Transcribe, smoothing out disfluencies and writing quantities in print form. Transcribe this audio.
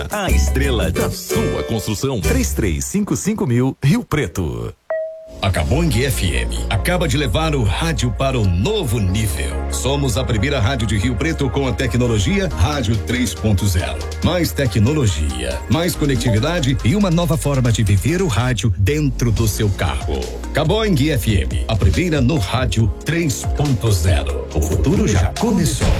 A estrela da sua construção. 3355.000 Rio Preto. A Cabong FM acaba de levar o rádio para um novo nível. Somos a primeira rádio de Rio Preto com a tecnologia Rádio 3.0. Mais tecnologia, mais conectividade e uma nova forma de viver o rádio dentro do seu carro. Cabong FM, a primeira no Rádio 3.0. O futuro já começou.